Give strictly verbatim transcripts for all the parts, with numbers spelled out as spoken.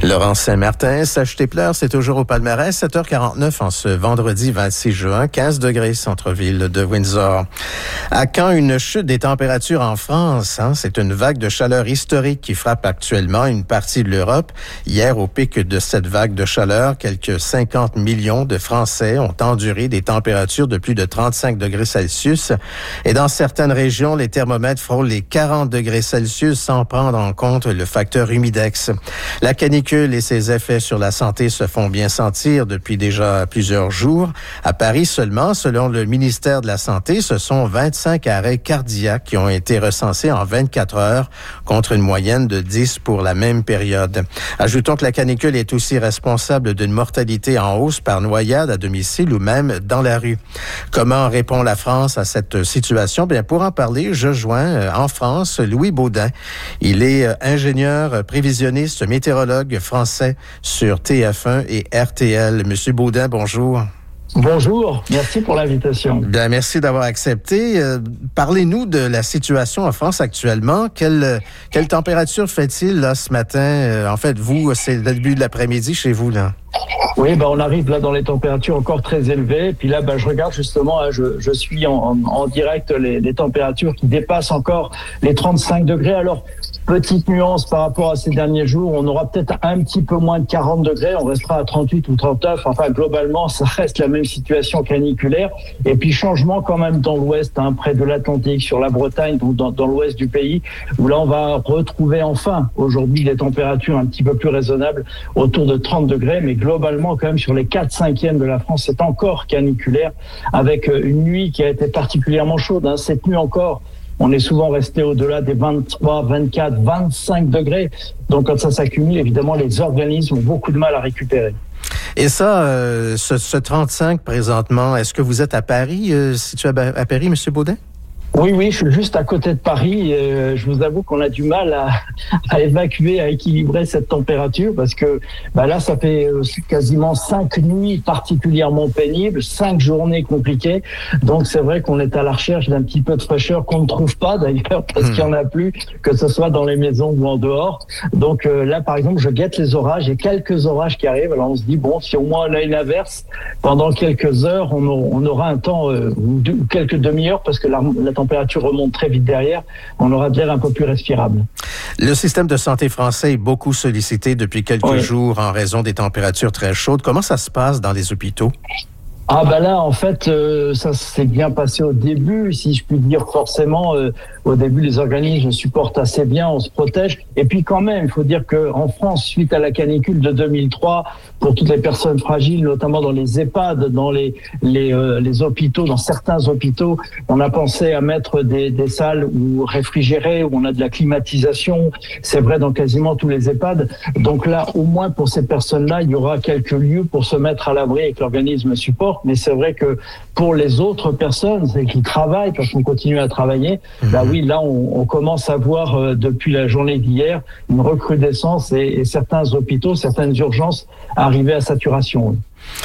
Laurent Saint-Martin, Sache tes pleurs, c'est toujours au palmarès, sept heures quarante-neuf en ce vendredi vingt-six juin, quinze degrés centre-ville de Windsor. À quand une chute des températures en France? Hein? C'est une vague de chaleur historique qui frappe actuellement une partie de l'Europe. Hier, au pic de cette vague de chaleur, quelques cinquante millions de Français ont enduré des températures de plus de trente-cinq degrés Celsius. Et dans certaines régions, les thermomètres frôlent les quarante degrés Celsius sans prendre en compte le facteur humidex. La canicule et ses effets sur la santé se font bien sentir depuis déjà plusieurs jours. À Paris seulement, selon le ministère de la Santé, ce sont vingt-cinq arrêts cardiaques qui ont été recensés en vingt-quatre heures, contre une moyenne de dix pour la même période. Ajoutons que la canicule est aussi responsable d'une mortalité en hausse par noyade à domicile ou même dans la rue. Comment répond la France à cette situation? Bien, pour en parler, je joins euh, en France Louis Baudin. Il est euh, ingénieur prévisionniste, météorologue français sur T F un et R T L. Monsieur Baudin, bonjour. Bonjour, merci pour l'invitation. Bien, merci d'avoir accepté. Euh, parlez-nous de la situation en France actuellement. Quelle, quelle température fait-il là ce matin? Euh, en fait, vous, c'est le début de l'après-midi chez vous, là. Oui, ben on arrive là dans les températures encore très élevées. Puis là, ben je regarde justement, hein, je, je suis en, en, en direct les, les températures qui dépassent encore les trente-cinq degrés. Alors, petite nuance par rapport à ces derniers jours, on aura peut-être un petit peu moins de quarante degrés, on restera à trente-huit ou trente-neuf. Enfin, globalement, ça reste la même situation caniculaire. Et puis, changement quand même dans l'ouest, hein, près de l'Atlantique, sur la Bretagne, donc dans, dans l'ouest du pays, où là, on va retrouver enfin, aujourd'hui, des températures un petit peu plus raisonnables, autour de trente degrés, mais globalement, quand même, sur les quatre cinquièmes de la France, c'est encore caniculaire, avec une nuit qui a été particulièrement chaude. Hein. Cette nuit encore, on est souvent resté au-delà des vingt-trois, vingt-quatre, vingt-cinq degrés. Donc, quand ça s'accumule, évidemment, les organismes ont beaucoup de mal à récupérer. Et ça, euh, ce, ce trente-cinq présentement, est-ce que vous êtes à Paris, euh, situé à, à Paris, M. Baudin? Oui, oui, je suis juste à côté de Paris. Euh, je vous avoue qu'on a du mal à, à évacuer, à équilibrer cette température parce que bah là, ça fait quasiment cinq nuits particulièrement pénibles, cinq journées compliquées. Donc, c'est vrai qu'on est à la recherche d'un petit peu de fraîcheur qu'on ne trouve pas d'ailleurs parce mmh. qu'il n'y en a plus, que ce soit dans les maisons ou en dehors. Donc euh, là, par exemple, je guette les orages. Il y a quelques orages qui arrivent. Alors, on se dit, bon, si au moins on a une averse, pendant quelques heures, on, on aura un temps euh, ou, deux, ou quelques demi-heures parce que la, la température remonte très vite derrière, on aura de l'air un peu plus respirable. Le système de santé français est beaucoup sollicité depuis quelques oui. jours en raison des températures très chaudes. Comment ça se passe dans les hôpitaux? Ah ben là, en fait, euh, ça s'est bien passé au début, si je puis dire forcément. Euh, au début, les organismes supportent assez bien, on se protège. Et puis quand même, il faut dire qu'en France, suite à la canicule de deux mille trois, pour toutes les personnes fragiles, notamment dans les EHPAD, dans les les, euh, les hôpitaux, dans certains hôpitaux, on a pensé à mettre des, des salles où réfrigérées, où on a de la climatisation. C'est vrai dans quasiment tous les EHPAD. Donc là, au moins pour ces personnes-là, il y aura quelques lieux pour se mettre à l'abri et que l'organisme supporte. Mais c'est vrai que pour les autres personnes qui travaillent, parce qu'on continue à travailler, mmh. bah oui, là, on, on commence à voir euh, depuis la journée d'hier une recrudescence et, et certains hôpitaux, certaines urgences arriver à saturation.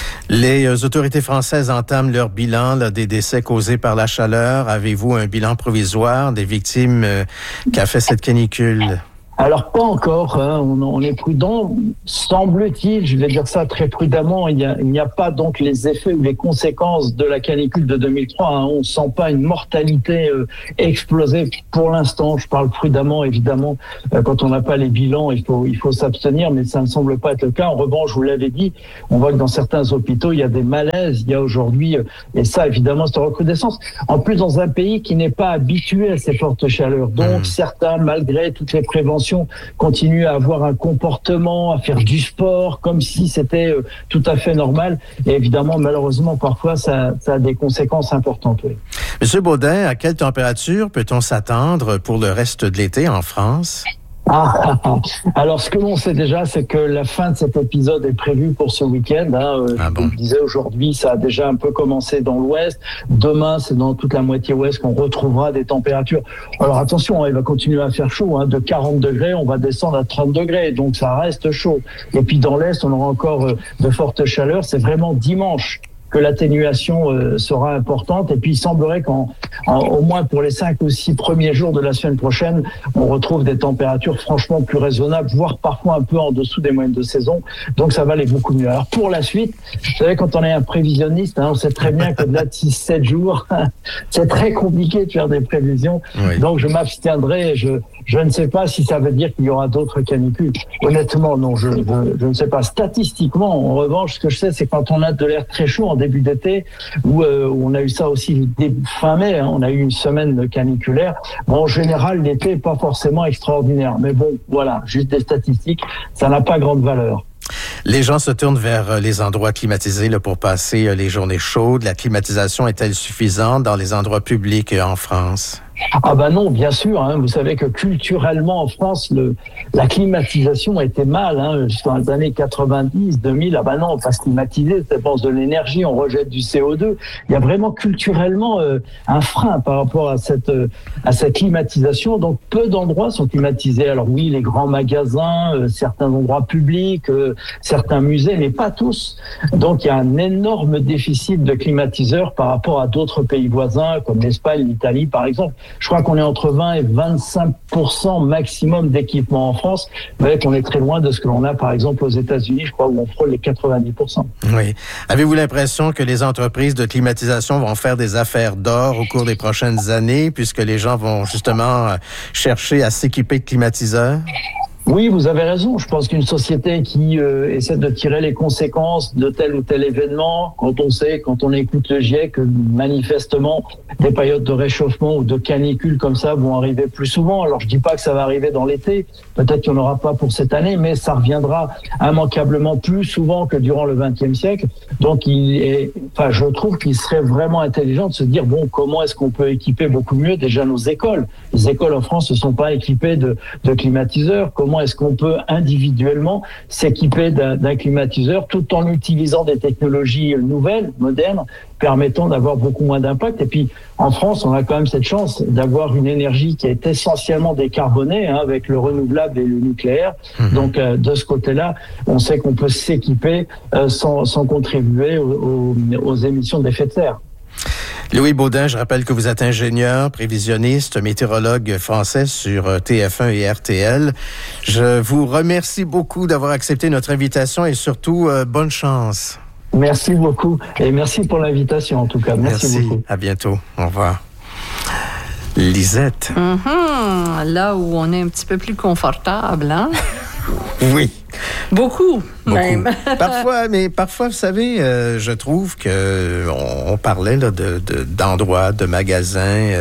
Les autorités françaises entament leur bilan là, des décès causés par la chaleur. Avez-vous un bilan provisoire des victimes euh, qu'a fait cette canicule? Alors pas encore, hein, on, on est prudent, semble-t-il, je vais dire ça très prudemment, il n'y a, il n'y a pas donc les effets ou les conséquences de la canicule de deux mille trois, hein, on ne sent pas une mortalité euh, exploser pour l'instant, je parle prudemment évidemment, euh, quand on n'a pas les bilans, il faut, il faut s'abstenir, mais ça ne semble pas être le cas. En revanche, je vous l'avais dit, on voit que dans certains hôpitaux, il y a des malaises, il y a aujourd'hui, euh, et ça évidemment c'est en recrudescence, en plus dans un pays qui n'est pas habitué à ces fortes chaleurs, donc mmh. certains, malgré toutes les préventions, continue à avoir un comportement, à faire du sport, comme si c'était euh, tout à fait normal. Et évidemment, malheureusement, parfois, ça, ça a des conséquences importantes. Oui. Monsieur Baudin, à quelle température peut-on s'attendre pour le reste de l'été en France? Ah, alors ce que l'on sait déjà, c'est que la fin de cet épisode est prévue pour ce week-end. Hein. Ah bon. Je vous le disais, aujourd'hui, ça a déjà un peu commencé dans l'ouest. Demain, c'est dans toute la moitié ouest qu'on retrouvera des températures. Alors attention, il va continuer à faire chaud. Hein. De quarante degrés, on va descendre à trente degrés. Donc ça reste chaud. Et puis dans l'est, on aura encore de fortes chaleurs. C'est vraiment dimanche que l'atténuation euh, sera importante. Et puis, il semblerait qu'en en, au moins pour les cinq ou six premiers jours de la semaine prochaine, on retrouve des températures franchement plus raisonnables, voire parfois un peu en dessous des moyennes de saison. Donc, ça va aller beaucoup mieux. Alors, pour la suite, vous savez, quand on est un prévisionniste, hein, on sait très bien qu'au-delà de six sept jours, c'est très compliqué de faire des prévisions. Oui. Donc, je m'abstiendrai. Je, je ne sais pas si ça veut dire qu'il y aura d'autres canicules. Honnêtement, non, je, je, je ne sais pas. Statistiquement, en revanche, ce que je sais, c'est quand on a de l'air très chaud en début d'été, où, euh, où on a eu ça aussi début, fin mai, hein, on a eu une semaine caniculaire. Bon, en général, l'été n'est pas forcément extraordinaire. Mais bon, voilà, juste des statistiques, ça n'a pas grande valeur. Les gens se tournent vers les endroits climatisés là, pour passer les journées chaudes. La climatisation est-elle suffisante dans les endroits publics en France? Ah ben non, bien sûr. Hein. Vous savez que culturellement en France, le, la climatisation était mal. Hein. Dans les années quatre-vingt-dix, deux mille, ah ben non, on va se climatiser, ça dépense de l'énergie, on rejette du C O deux. Il y a vraiment culturellement euh, un frein par rapport à cette euh, à cette climatisation. Donc peu d'endroits sont climatisés. Alors oui, les grands magasins, euh, certains endroits publics, euh, certains musées, mais pas tous. Donc il y a un énorme déficit de climatiseurs par rapport à d'autres pays voisins comme l'Espagne, l'Italie par exemple. Je crois qu'on est entre vingt et vingt-cinq pour cent maximum d'équipements en France. Vous voyez qu'on est très loin de ce que l'on a, par exemple, aux États-Unis, je crois, où on frôle les quatre-vingt-dix pour cent. Oui. Avez-vous l'impression que les entreprises de climatisation vont faire des affaires d'or au cours des prochaines années, puisque les gens vont justement chercher à s'équiper de climatiseurs? Oui, vous avez raison. Je pense qu'une société qui euh, essaie de tirer les conséquences de tel ou tel événement, quand on sait, quand on écoute le GIEC, que manifestement, des périodes de réchauffement ou de canicule comme ça vont arriver plus souvent. Alors, je dis pas que ça va arriver dans l'été. Peut-être qu'il n'y en aura pas pour cette année, mais ça reviendra immanquablement plus souvent que durant le vingtième siècle. Donc, il est, enfin, je trouve qu'il serait vraiment intelligent de se dire, bon, comment est-ce qu'on peut équiper beaucoup mieux déjà nos écoles? Les écoles en France ne sont pas équipées de, de climatiseurs. Comment est-ce qu'on peut individuellement s'équiper d'un, d'un climatiseur tout en utilisant des technologies nouvelles, modernes, permettant d'avoir beaucoup moins d'impact. Et puis, en France, on a quand même cette chance d'avoir une énergie qui est essentiellement décarbonée, hein, avec le renouvelable et le nucléaire. Mmh. Donc, euh, de ce côté-là, on sait qu'on peut s'équiper euh, sans, sans contribuer aux, aux, aux émissions d'effet de serre. Louis Baudin, je rappelle que vous êtes ingénieur, prévisionniste, météorologue français sur T F un et R T L. Je vous remercie beaucoup d'avoir accepté notre invitation et surtout, euh, bonne chance. Merci beaucoup et merci pour l'invitation en tout cas. Merci, merci beaucoup. À bientôt. Au revoir. Lisette. Mm-hmm. Là où on est un petit peu plus confortable, hein? Oui. Beaucoup, Beaucoup. Même. Parfois, mais parfois, vous savez, euh, je trouve que on, on parlait là, de, de, d'endroits, de magasins. Euh,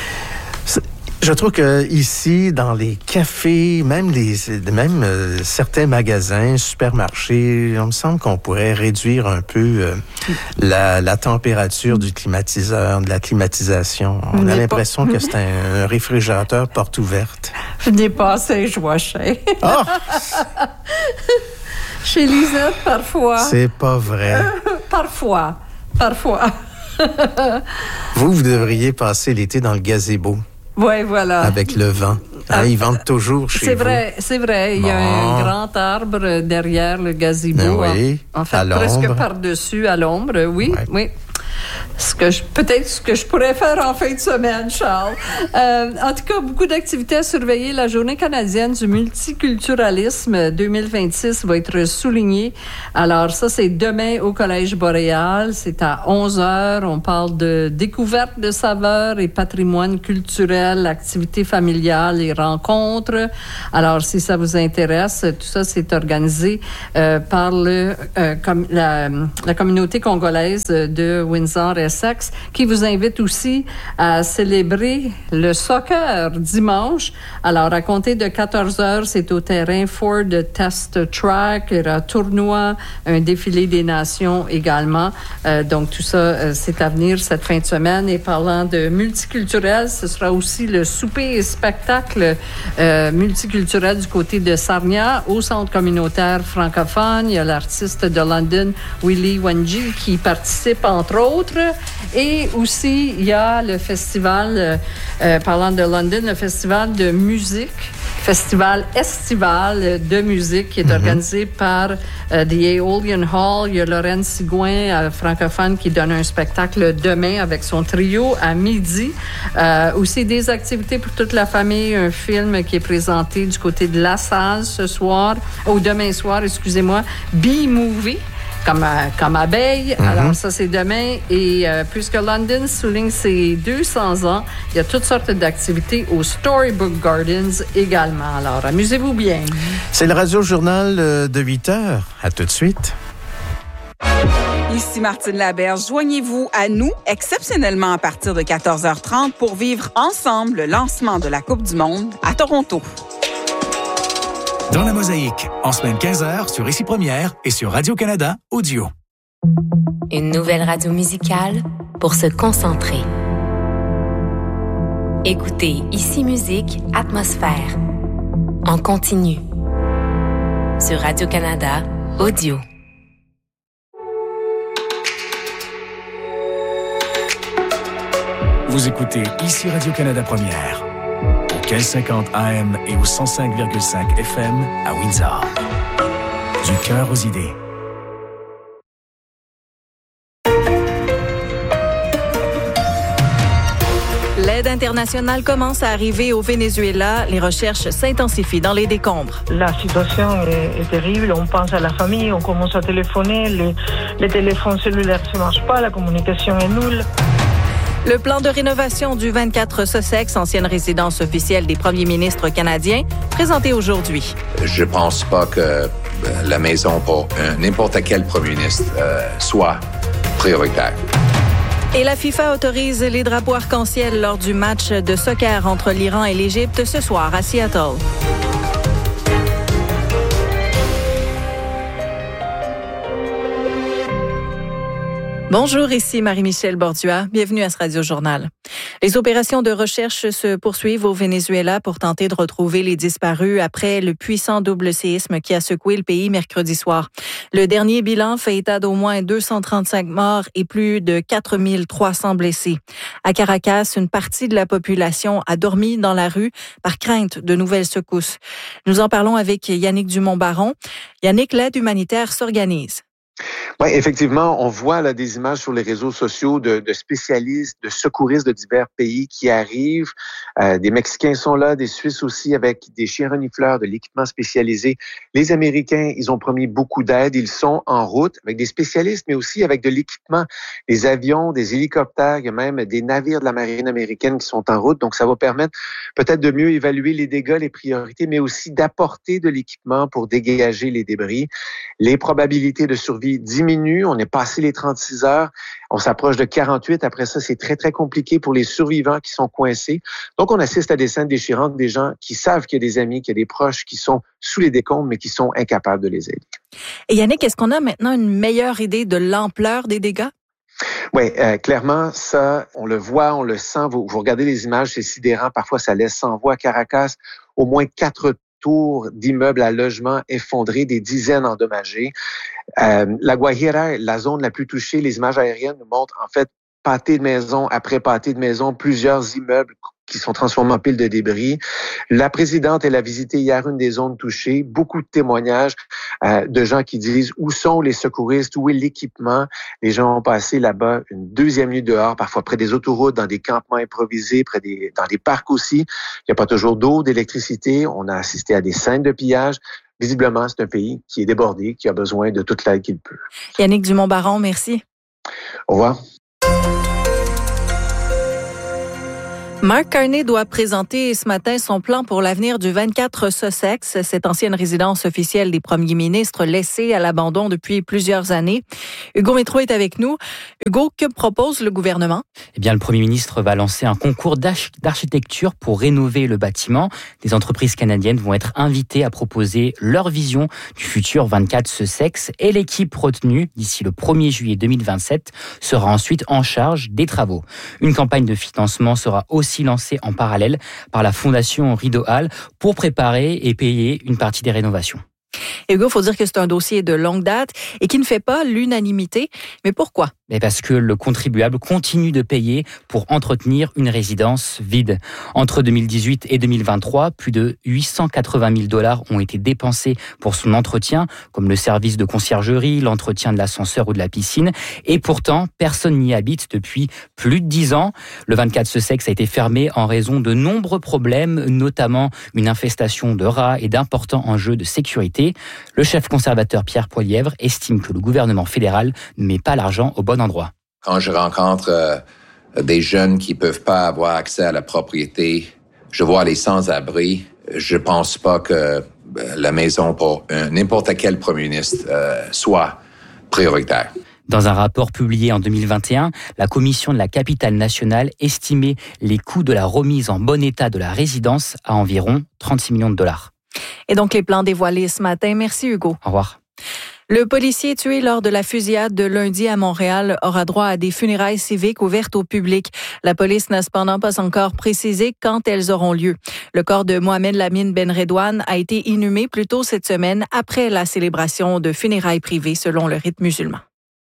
je trouve que ici, dans les cafés, même les, même euh, certains magasins, supermarchés, on me semble qu'on pourrait réduire un peu euh, la, la température du climatiseur, de la climatisation. On mais a l'impression pas... que c'est un, un réfrigérateur porte ouverte. Venez passer, je vois chez. Oh! Chez Lisette, parfois. C'est pas vrai. Parfois. Parfois. Vous, vous devriez passer l'été dans le gazebo. Oui, voilà. Avec le vent. Hein, ils vendent toujours chez c'est vous. Vrai, c'est vrai. Il bon. y a un grand arbre derrière le gazebo. Oui, en, en fait, à l'ombre. Presque par-dessus, à l'ombre. Oui, ouais. oui. Ce que je, peut-être ce que je pourrais faire en fin de semaine, Charles. Euh, en tout cas, beaucoup d'activités à surveiller. La Journée canadienne du multiculturalisme deux mille vingt-six va être soulignée. Alors ça, c'est demain au Collège Boréal. C'est à onze heures. On parle de découverte de saveurs et patrimoine culturel, activités familiales et rencontres. Alors, si ça vous intéresse, tout ça, c'est organisé euh, par le, euh, com- la, la communauté congolaise de Windsor-Essex, qui vous invite aussi à célébrer le soccer dimanche. Alors, à compter de quatorze heures, c'est au terrain Ford Test Track, il y aura un tournoi, un défilé des nations également. Euh, donc, tout ça, euh, c'est à venir cette fin de semaine. Et parlant de multiculturel, ce sera aussi le souper et spectacle euh, multiculturel du côté de Sarnia, au centre communautaire francophone. Il y a l'artiste de London, Willy Wanji, qui participe entre autres. Et aussi, il y a le festival, euh, parlant de London, le festival de musique, festival estival de musique qui est mm-hmm. organisé par euh, The Aeolian Hall. Il y a Lorraine Sigouin, euh, francophone, qui donne un spectacle demain avec son trio à midi. Euh, aussi des activités pour toute la famille, un film qui est présenté du côté de La Salle ce soir, ou demain soir, excusez-moi, B-Movie. Comme, euh, comme abeille. Mm-hmm. Alors, ça, c'est demain. Et euh, puisque London souligne ses deux cents ans, il y a toutes sortes d'activités au Storybook Gardens également. Alors, amusez-vous bien. C'est le Radio-Journal de huit heures. À tout de suite. Ici Martine Laberge. Joignez-vous à nous, exceptionnellement à partir de quatorze heures trente, pour vivre ensemble le lancement de la Coupe du Monde à Toronto. Dans la Mosaïque, en semaine quinze heures sur Ici Première et sur Radio-Canada Audio. Une nouvelle radio musicale pour se concentrer. Écoutez Ici Musique, Atmosphère. En continu. Sur Radio-Canada Audio. Vous écoutez Ici Radio-Canada Première. quinze cinquante A M et au cent cinq virgule cinq F M à Windsor. Du cœur aux idées. L'aide internationale commence à arriver au Venezuela. Les recherches s'intensifient dans les décombres. La situation est, est terrible. On pense à la famille, on commence à téléphoner. Les, les téléphones cellulaires ne marchent pas, la communication est nulle. Le plan de rénovation du vingt-quatre Sussex, ancienne résidence officielle des premiers ministres canadiens, présenté aujourd'hui. Je pense pas que la maison pour n'importe quel premier ministre euh, soit prioritaire. Et la FIFA autorise les drapeaux arc-en-ciel lors du match de soccer entre l'Iran et l'Égypte ce soir à Seattle. Bonjour, ici Marie-Michel Bordua. Bienvenue à ce Radio-Journal. Les opérations de recherche se poursuivent au Venezuela pour tenter de retrouver les disparus après le puissant double séisme qui a secoué le pays mercredi soir. Le dernier bilan fait état d'au moins deux cent trente-cinq morts et plus de quatre mille trois cents blessés. À Caracas, une partie de la population a dormi dans la rue par crainte de nouvelles secousses. Nous en parlons avec Yannick Dumont-Baron. Yannick, l'aide humanitaire s'organise. Oui, effectivement, on voit là des images sur les réseaux sociaux de, de spécialistes, de secouristes de divers pays qui arrivent. Euh, des Mexicains sont là, des Suisses aussi, avec des chiens renifleurs, de l'équipement spécialisé. Les Américains, ils ont promis beaucoup d'aide. Ils sont en route avec des spécialistes, mais aussi avec de l'équipement, des avions, des hélicoptères, il y a même des navires de la marine américaine qui sont en route. Donc, ça va permettre peut-être de mieux évaluer les dégâts, les priorités, mais aussi d'apporter de l'équipement pour dégager les débris. Les probabilités de survie diminuent. On est passé les trente-six heures. On s'approche de quarante-huit. Après ça, c'est très, très compliqué pour les survivants qui sont coincés. Donc, on assiste à des scènes déchirantes, des gens qui savent qu'il y a des amis, qu'il y a des proches qui sont sous les décombres, mais qui sont incapables de les aider. Et Yannick, est-ce qu'on a maintenant une meilleure idée de l'ampleur des dégâts? Oui, euh, clairement, ça, on le voit, on le sent. Vous, vous regardez les images, c'est sidérant. Parfois, ça laisse sans voix. À Caracas, au moins quatre tours d'immeubles à logement effondrés, des dizaines endommagées. Euh, la Guajira, la zone la plus touchée, les images aériennes nous montrent en fait pâté de maison après pâté de maison, plusieurs immeubles qui sont transformés en piles de débris. La présidente, elle a visité hier une des zones touchées. Beaucoup de témoignages euh, de gens qui disent où sont les secouristes, où est l'équipement. Les gens ont passé là-bas une deuxième nuit dehors, parfois près des autoroutes, dans des campements improvisés, près des, dans des parcs aussi. Il n'y a pas toujours d'eau, d'électricité. On a assisté à des scènes de pillage. Visiblement, c'est un pays qui est débordé, qui a besoin de toute l'aide qu'il peut. Yannick Dumont-Baron, merci. Au revoir. Mark Carney doit présenter ce matin son plan pour l'avenir du vingt-quatre Sussex, cette ancienne résidence officielle des premiers ministres laissée à l'abandon depuis plusieurs années. Hugo Métro est avec nous. Hugo, que propose le gouvernement? Eh bien, le Premier ministre va lancer un concours d'arch- d'architecture pour rénover le bâtiment. Des entreprises canadiennes vont être invitées à proposer leur vision du futur vingt-quatre Sussex et l'équipe retenue d'ici le premier juillet deux mille vingt-sept sera ensuite en charge des travaux. Une campagne de financement sera aussi lancée en parallèle par la Fondation Rideau Hall pour préparer et payer une partie des rénovations. Hugo, il faut dire que c'est un dossier de longue date et qui ne fait pas l'unanimité. Mais pourquoi? Mais parce que le contribuable continue de payer pour entretenir une résidence vide. Entre deux mille dix-huit et deux mille vingt-trois, plus de huit cent quatre-vingt mille dollars ont été dépensés pour son entretien, comme le service de conciergerie, l'entretien de l'ascenseur ou de la piscine. Et pourtant, personne n'y habite depuis plus de dix ans. Le vingt-quatre Sussex a été fermé en raison de nombreux problèmes, notamment une infestation de rats et d'importants enjeux de sécurité. Le chef conservateur Pierre Poilièvre estime que le gouvernement fédéral ne met pas l'argent au bon endroit. Quand je rencontre euh, des jeunes qui peuvent pas avoir accès à la propriété, je vois les sans-abri, je pense pas que euh, la maison pour euh, n'importe quel premier ministre euh, soit prioritaire. Dans un rapport publié en deux mille vingt et un, la Commission de la capitale nationale estimait les coûts de la remise en bon état de la résidence à environ trente-six millions de dollars. Et donc les plans dévoilés ce matin. Merci Hugo. Au revoir. Le policier tué lors de la fusillade de lundi à Montréal aura droit à des funérailles civiques ouvertes au public. La police n'a cependant pas encore précisé quand elles auront lieu. Le corps de Mohamed Lamine Benredouane a été inhumé plus tôt cette semaine après la célébration de funérailles privées selon le rite musulman.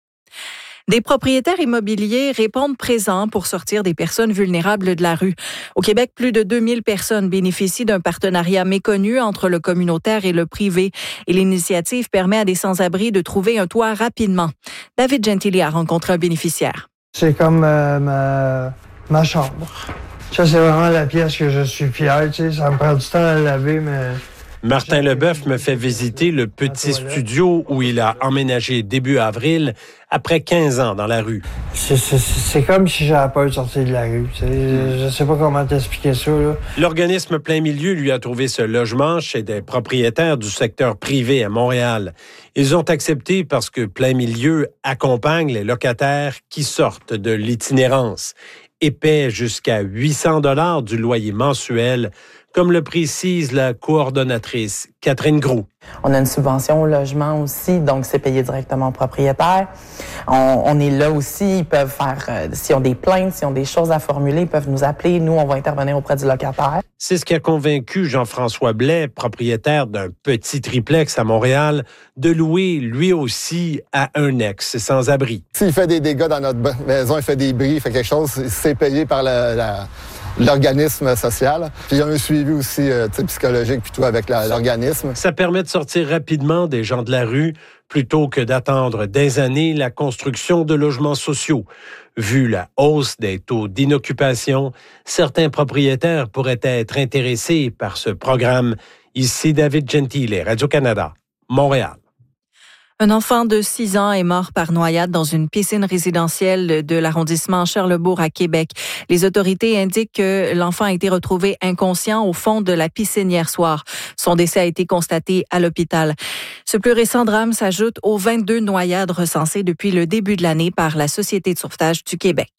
Des propriétaires immobiliers répondent présents pour sortir des personnes vulnérables de la rue. Au Québec, plus de deux mille personnes bénéficient d'un partenariat méconnu entre le communautaire et le privé. Et l'initiative permet à des sans-abri de trouver un toit rapidement. David Gentili a rencontré un bénéficiaire. C'est comme euh, ma, ma chambre. Ça, c'est vraiment la pièce que je suis fier. Tu sais, ça me prend du temps à laver, mais... Martin Leboeuf me fait visiter le petit studio où il a emménagé début avril, après quinze ans dans la rue. C'est, c'est, c'est comme si j'avais peur de sortir de la rue. Je sais pas comment t'expliquer ça. Là. L'organisme Plein Milieu lui a trouvé ce logement chez des propriétaires du secteur privé à Montréal. Ils ont accepté parce que Plein Milieu accompagne les locataires qui sortent de l'itinérance et paient jusqu'à huit cents dollars du loyer mensuel, comme le précise la coordonnatrice Catherine Gros. On a une subvention au logement aussi, donc c'est payé directement au propriétaire. On, on est là aussi, ils peuvent faire, euh, s'ils ont des plaintes, s'ils ont des choses à formuler, ils peuvent nous appeler. Nous, on va intervenir auprès du locataire. C'est ce qui a convaincu Jean-François Blais, propriétaire d'un petit triplex à Montréal, de louer lui aussi à un ex sans-abri. S'il fait des dégâts dans notre maison, il fait des bris, il fait quelque chose, c'est payé par la... la... l'organisme social. Puis il y a un suivi aussi euh, psychologique puis tout avec la, l'organisme. Ça permet de sortir rapidement des gens de la rue plutôt que d'attendre des années la construction de logements sociaux. Vu la hausse des taux d'inoccupation, certains propriétaires pourraient être intéressés par ce programme. Ici David Gentile, Radio-Canada, Montréal. Un enfant de six ans est mort par noyade dans une piscine résidentielle de l'arrondissement Charlesbourg à Québec. Les autorités indiquent que l'enfant a été retrouvé inconscient au fond de la piscine hier soir. Son décès a été constaté à l'hôpital. Ce plus récent drame s'ajoute aux vingt-deux noyades recensées depuis le début de l'année par la Société de sauvetage du Québec.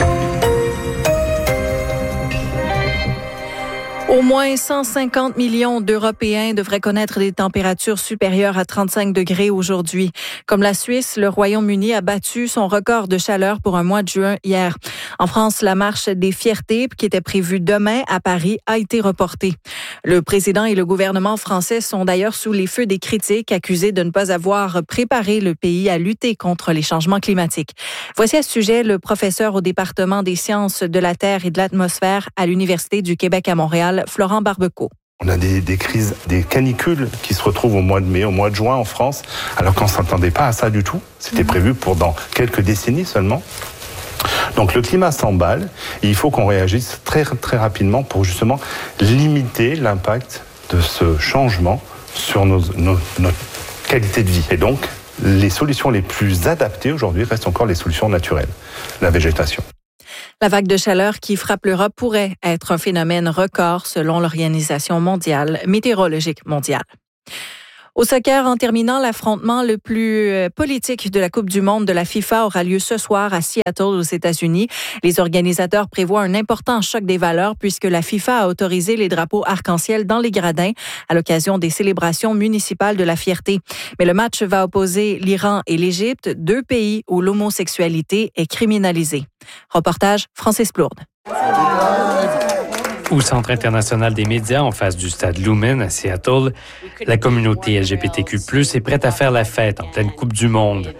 Au moins cent cinquante millions d'Européens devraient connaître des températures supérieures à trente-cinq degrés aujourd'hui. Comme la Suisse, le Royaume-Uni a battu son record de chaleur pour un mois de juin hier. En France, la marche des fiertés, qui était prévue demain à Paris, a été reportée. Le président et le gouvernement français sont d'ailleurs sous les feux des critiques, accusés de ne pas avoir préparé le pays à lutter contre les changements climatiques. Voici à ce sujet le professeur au département des sciences de la Terre et de l'atmosphère à l'Université du Québec à Montréal, Florent Barbeco. On a des, des crises, des canicules qui se retrouvent au mois de mai, au mois de juin en France, alors qu'on ne s'attendait pas à ça du tout. C'était prévu pour dans quelques décennies seulement. Donc le climat s'emballe et il faut qu'on réagisse très, très rapidement pour justement limiter l'impact de ce changement sur nos, nos, notre qualité de vie. Et donc, les solutions les plus adaptées aujourd'hui restent encore les solutions naturelles, la végétation. La vague de chaleur qui frappe l'Europe pourrait être un phénomène record selon l'Organisation mondiale, météorologique mondiale. Au soccer, en terminant, l'affrontement le plus politique de la Coupe du monde de la FIFA aura lieu ce soir à Seattle, aux États-Unis. Les organisateurs prévoient un important choc des valeurs puisque la FIFA a autorisé les drapeaux arc-en-ciel dans les gradins à l'occasion des célébrations municipales de la fierté. Mais le match va opposer l'Iran et l'Égypte, deux pays où l'homosexualité est criminalisée. Reportage Francis Plourde. Au Centre international des médias, en face du stade Lumen à Seattle, la communauté L G B T Q plus, est prête à faire la fête en pleine Coupe du Monde.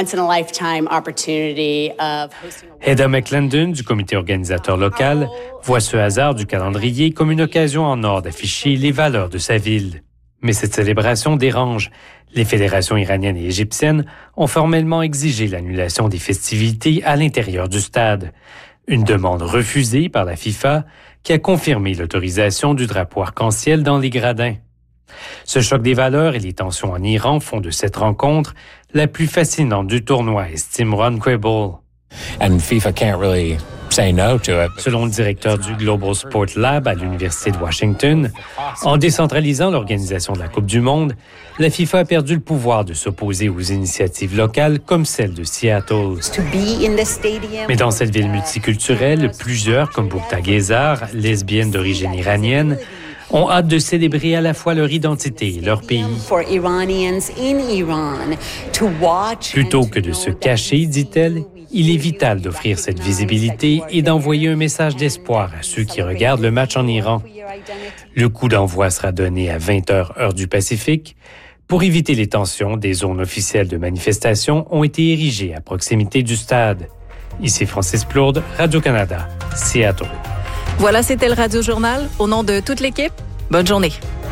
Heather McClendon, du comité organisateur local, voit ce hasard du calendrier comme une occasion en or d'afficher les valeurs de sa ville. Mais cette célébration dérange. Les fédérations iraniennes et égyptiennes ont formellement exigé l'annulation des festivités à l'intérieur du stade. Une demande refusée par la FIFA qui a confirmé l'autorisation du drapeau arc-en-ciel dans les gradins. Ce choc des valeurs et les tensions en Iran font de cette rencontre la plus fascinante du tournoi, estime Ron Quable. And FIFA can't really say no to it. Selon le directeur du Global Sport Lab à l'Université de Washington, en décentralisant l'organisation de la Coupe du Monde, la FIFA a perdu le pouvoir de s'opposer aux initiatives locales comme celle de Seattle. Mais dans cette ville multiculturelle, plusieurs, comme Boukta Gezar, lesbiennes d'origine iranienne, ont hâte de célébrer à la fois leur identité et leur pays. Plutôt que de se cacher, dit-elle, il est vital d'offrir cette visibilité et d'envoyer un message d'espoir à ceux qui regardent le match en Iran. Le coup d'envoi sera donné à vingt heures heure du Pacifique. Pour éviter les tensions, des zones officielles de manifestation ont été érigées à proximité du stade. Ici Francis Plourde, Radio-Canada, Seattle. Voilà, c'était le Radio Journal. Au nom de toute l'équipe, bonne journée.